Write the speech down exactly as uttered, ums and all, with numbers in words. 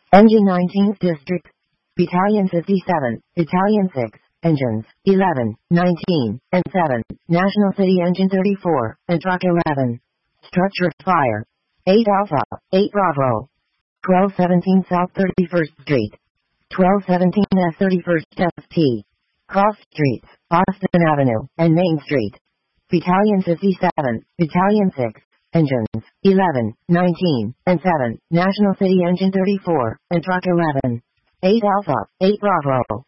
Engine nineteenth District. Battalion fifty-seven, Battalion six, Engines eleven, nineteen, and seven, National City Engine thirty-four, and Truck eleven. Structure fire. eight Alpha, eight Bravo. twelve seventeen South thirty-first Street. twelve seventeen S thirty-first S T. Cross Streets, Boston Avenue, and Main Street. Battalion fifty-seven, Battalion six, Engines eleven, nineteen, and seven, National City Engine thirty-four, and Truck eleven. eight Alpha, eight Bravo.